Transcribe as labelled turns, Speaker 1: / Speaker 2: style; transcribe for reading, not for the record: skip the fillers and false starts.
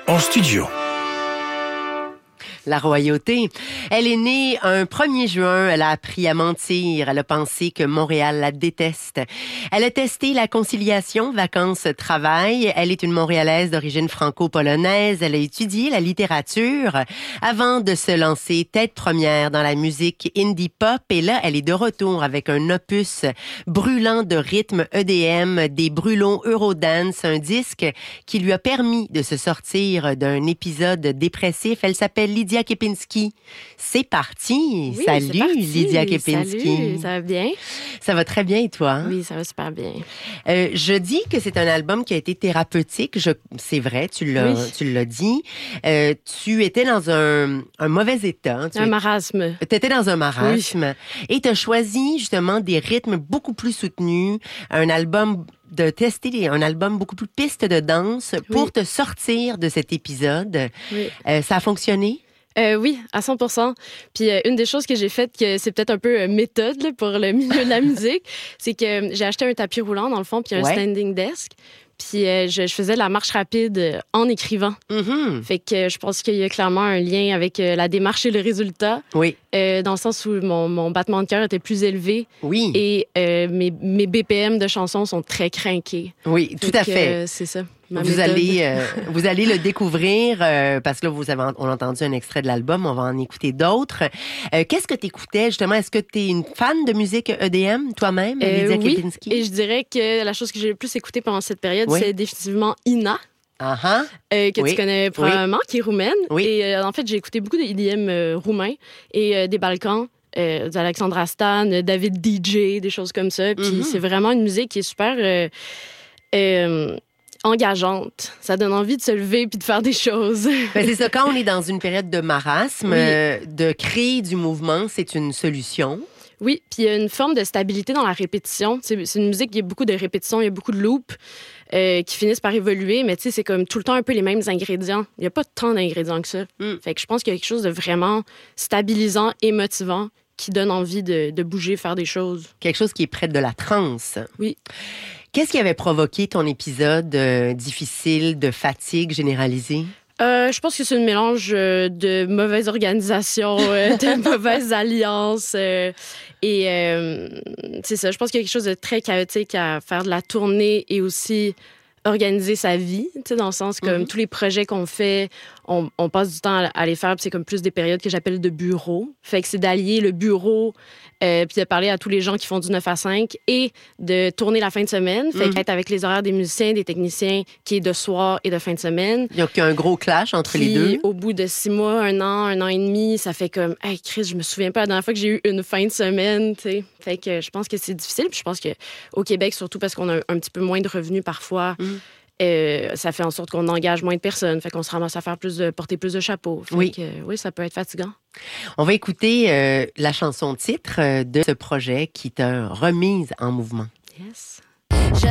Speaker 1: en studio.
Speaker 2: La royauté. Elle est née un 1er juin. Elle a appris à mentir. Elle a pensé que Montréal la déteste. Elle a testé la conciliation vacances-travail. Elle est une Montréalaise d'origine franco-polonaise. Elle a étudié la littérature avant de se lancer tête première dans la musique indie pop. Et là, elle est de retour avec un opus brûlant de rythme EDM, des brûlons Eurodance, un disque qui lui a permis de se sortir d'un épisode dépressif. Elle s'appelle Lydia Kepinski. C'est parti.
Speaker 3: Oui,
Speaker 2: Salut,
Speaker 3: c'est parti.
Speaker 2: Lydia Kepinski.
Speaker 3: Salut, ça va bien?
Speaker 2: Ça va très bien et toi? Hein?
Speaker 3: Oui, ça va super bien.
Speaker 2: Je dis que c'est un album qui a été thérapeutique. C'est vrai, tu l'as dit. Tu étais dans un mauvais état.
Speaker 3: Un marasme.
Speaker 2: Tu étais dans un marasme.
Speaker 3: Oui.
Speaker 2: Et tu as choisi justement des rythmes beaucoup plus soutenus, un album beaucoup plus piste de danse pour te sortir de cet épisode.
Speaker 3: Oui.
Speaker 2: Ça a fonctionné?
Speaker 3: Oui, à 100%. Puis une des choses que j'ai faites, que c'est peut-être un peu méthode là, pour le milieu de la musique, c'est que j'ai acheté un tapis roulant dans le fond, puis un standing desk. Puis je faisais de la marche rapide en écrivant.
Speaker 2: Mm-hmm.
Speaker 3: Fait que je pense qu'il y a clairement un lien avec la démarche et le résultat.
Speaker 2: Oui.
Speaker 3: Dans le sens où mon battement de cœur était plus élevé.
Speaker 2: Oui.
Speaker 3: Et mes BPM de chansons sont très crinqués.
Speaker 2: Oui, tout à fait.
Speaker 3: C'est ça.
Speaker 2: Vous allez le découvrir parce que là, on a entendu un extrait de l'album, on va en écouter d'autres. Qu'est-ce que tu écoutais justement? Est-ce que tu es une fan de musique EDM toi-même, Lydia Kepinski?
Speaker 3: Et je dirais que la chose que j'ai le plus écoutée pendant cette période, c'est définitivement Ina. Que tu connais probablement, qui est roumaine. Oui. Et en fait, j'ai écouté beaucoup de EDM roumain et des Balkans. D'Alexandra Stan, David DJ, des choses comme ça. Puis c'est vraiment une musique qui est super engageante. Ça donne envie de se lever puis de faire des choses.
Speaker 2: Ben c'est ça, quand on est dans une période de marasme, de créer du mouvement, c'est une solution.
Speaker 3: Oui, puis il y a une forme de stabilité dans la répétition. C'est une musique, il y a beaucoup de répétitions, il y a beaucoup de loops qui finissent par évoluer, mais tu sais, c'est comme tout le temps un peu les mêmes ingrédients. Il n'y a pas tant d'ingrédients que ça. Fait que je pense qu'il y a quelque chose de vraiment stabilisant et motivant qui donne envie de bouger, faire des choses.
Speaker 2: Quelque chose qui est près de la transe.
Speaker 3: Oui.
Speaker 2: Qu'est-ce qui avait provoqué ton épisode difficile, de fatigue généralisée?
Speaker 3: Je pense que c'est un mélange de mauvaise organisation, de mauvaises alliances. Et c'est ça, je pense qu'il y a quelque chose de très chaotique à faire de la tournée et aussi organiser sa vie, tu sais, dans le sens comme tous les projets qu'on fait, on passe du temps à les faire, puis c'est comme plus des périodes que j'appelle de bureau. Fait que c'est d'allier le bureau, puis de parler à tous les gens qui font du 9 à 5 et de tourner la fin de semaine. Fait qu'être avec les horaires des musiciens, des techniciens, qui est de soir et de fin de semaine.
Speaker 2: Il y a un gros clash entre les deux.
Speaker 3: Au bout de 6 mois, un an et demi, ça fait comme, hey Chris, je me souviens pas la dernière fois que j'ai eu une fin de semaine, tu sais. Fait que je pense que c'est difficile, puis je pense qu'au Québec, surtout parce qu'on a un petit peu moins de revenus parfois, ça fait en sorte qu'on engage moins de personnes. Fait qu'on se ramasse à faire porter plus de chapeaux. Fait que, oui, ça peut être fatigant.
Speaker 2: On va écouter la chanson titre de ce projet qui t'a remise en mouvement.
Speaker 3: Yes.